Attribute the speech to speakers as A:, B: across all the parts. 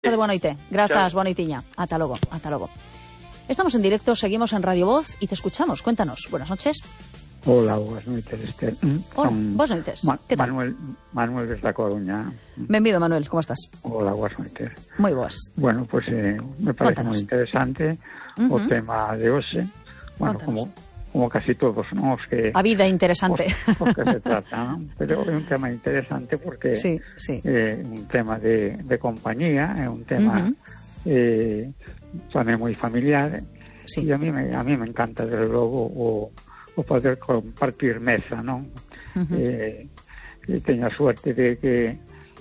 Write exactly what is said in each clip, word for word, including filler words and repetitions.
A: De boa noite. Grazas, boa noitiña. Ata logo, ata logo. Estamos en directo, seguimos en Radio Voz y te escuchamos. Cuéntanos. Buenas noches.
B: Hola, boas noites, Esther.
A: Hola, boas noites.
B: Ma
A: Que tal?
B: Manuel, Manuel desde a Coruña.
A: Benvido, Manuel, como estás?
B: Hola, boas noites.
A: Moi boas.
B: Bueno, pues eh, me parece
A: Cuéntanos.
B: moi interesante uh -huh. o tema de hoxe. Bueno, como, como casi todos, ¿no? Os que,
A: a vida interesante.
B: Os, os que se trata, ¿no? Pero é un tema interesante porque
A: sí, sí.
B: é eh, un tema de, de compañía, é un tema uh -huh. eh, tamén moi familiar. Sí. E a mí me, a mí me encanta, desde logo, o o poder compartir mesa, non? Uh -huh. eh, teño a suerte de que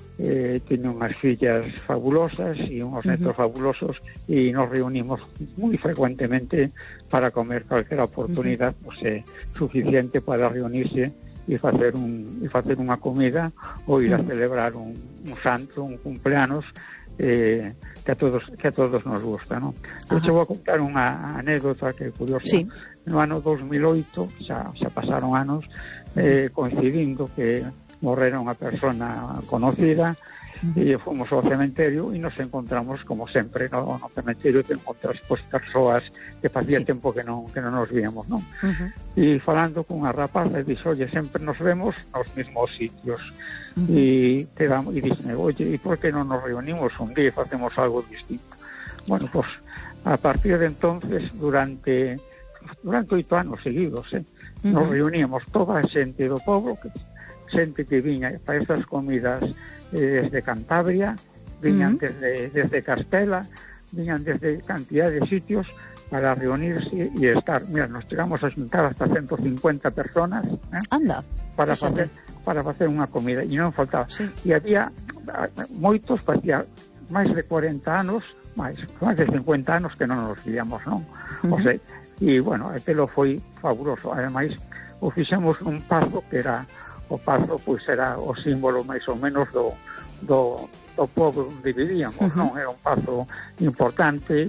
B: eh, teño unhas fillas fabulosas e unhos netos uh -huh. fabulosos e nos reunimos moi frecuentemente para comer calquera oportunidade, uh -huh. pues, eh, suficiente para reunirse e facer un e facer unha comida ou ir a celebrar un, un santo, un cumpleanos eh, que a todos que a todos nos gusta, non? Eu te vou a contar unha anécdota que é curiosa.
A: Sí.
B: No ano dos mil oito, xa, xa pasaron anos, eh, coincidindo que morrera unha persona conocida, e fomos ao cementerio e nos encontramos, como sempre, no, no cementerio te encontras pues, persoas que facía sí. tempo que non, que non nos víamos, non? Uh -huh. E falando cunha rapaza, dixo, oye, sempre nos vemos nos mismos sitios. Uh -huh. E te damos, e dixme, oye, e por que non nos reunimos un día e facemos algo distinto? Bueno, pues, a partir de entonces, durante durante oito anos seguidos, eh, uh -huh. nos reuníamos toda a xente do povo, que, xente que viña para estas comidas eh, desde Cantabria, viñan uh -huh. desde, desde Castela, viñan desde cantidad de sitios para reunirse e estar. Mira, nos chegamos a xuntar hasta ciento cincuenta personas eh,
A: Anda,
B: para facer para facer unha comida, e non faltaba. Sí. E había moitos, facía máis de cuarenta anos, máis, máis de cincuenta anos que non nos víamos, non? Uh -huh. O sea, e, bueno, aquilo foi fabuloso. Ademais, o fixemos un pazo que era o pazo, pois, era o símbolo máis ou menos do, do, do povo onde vivíamos, uh -huh. non? Era un pazo importante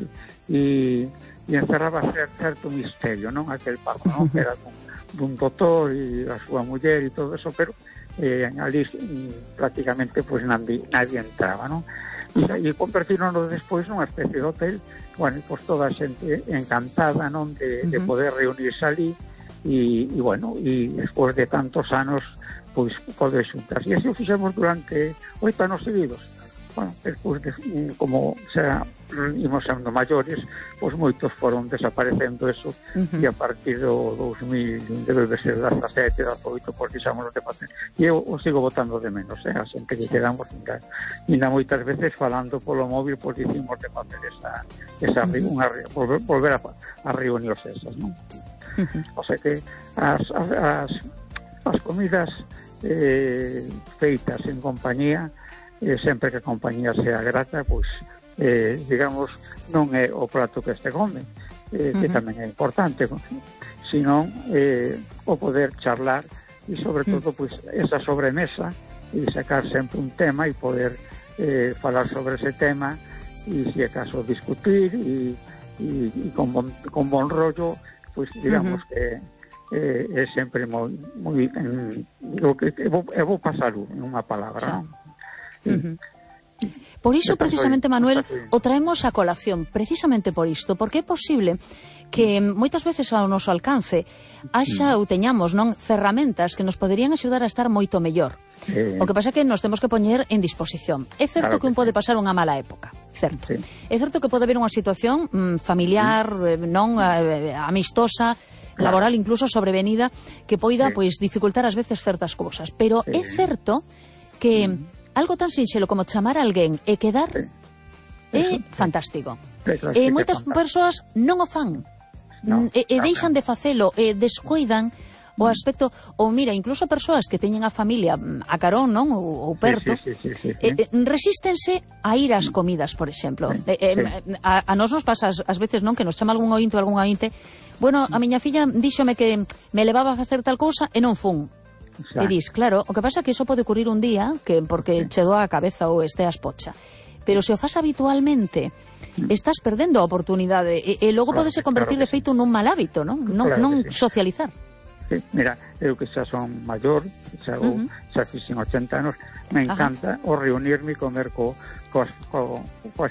B: e, e encerraba certo misterio, non? Aquel pazo, non? Que era dun, dun doctor e a súa muller e todo eso, pero eh, ali prácticamente pois nadie, nadie entraba, non? E, e convertirono despois nunha especie de hotel, bueno, pois toda a xente encantada, non? De, de poder reunirse ali e, e bueno, e despois de tantos anos pois poder xuntar. E así o fixemos durante oito anos seguidos. Bueno, despois de, como xa imos sendo maiores, pois moitos foron desaparecendo eso, uh -huh. e a partir do dos mil, debe de ser dezasete, dezaoito, pois fixamos o de facer. E eu o sigo botando de menos, eh, a xente que quedamos ainda, ainda moitas veces falando polo móvil, pois dicimos de facer esa, esa uh -huh. unha, volver, volver a, a reunións esas, non? Uh -huh. O sea que as, as, as comidas eh, feitas en compañía, eh, sempre que a compañía sea grata, pois, eh, digamos, non é o prato que este come, eh, que uh -huh. tamén é importante, sino eh, o poder charlar e, sobre todo, pois, esa sobremesa e sacar sempre un tema e poder eh, falar sobre ese tema e, se acaso, discutir e, e, e con, bon, con bon rollo, pois, digamos uh -huh. que eh, é sempre moi, moi en, digo que é bo, é bo pasalo en unha palabra, sí. non?
A: Uh -huh. Por iso, precisamente, Manuel, o traemos a colación, precisamente por isto, porque é posible que moitas veces ao noso alcance haxa ou teñamos, non, ferramentas que nos poderían axudar a estar moito mellor. Sí. O que pasa é que nos temos que poñer en disposición. É certo claro que, que un pode pasar unha mala época, certo. Sí. É certo que pode haber unha situación mm, familiar, sí. non eh, amistosa, claro. laboral, incluso sobrevenida, que poida, sí. pois, dificultar ás veces certas cousas. Pero sí. é certo que mm. algo tan sinxelo como chamar a alguén e quedar sí. é sí. fantástico. Sí, claro, e moitas persoas non o fan. No, e, e deixan de facelo, e descoidan o aspecto, ou mira, incluso persoas que teñen a familia a carón, non, ou, ou perto, sí, sí, sí, sí, sí. Eh, resístense a ir ás comidas, por exemplo. Sí, eh, sí. A, a nos nos pasa ás veces, non, que nos chama algún ointe ou algún ointe, bueno, a miña filla díxome que me levaba a facer tal cousa e non fun. Exacto. E dis, claro, o que pasa é que iso pode ocurrir un día, que porque sí. che doa a cabeza ou esteas pocha. Pero se o fas habitualmente, estás perdendo a oportunidade e, e logo claro, podese convertir claro de feito sí. nun mal hábito, non? Non, claro non sí. socializar.
B: que, mira, eu que xa son maior, xa, uh -huh. xa fixen ochenta anos, me encanta Ajá. o reunirme e comer co, co, co, coas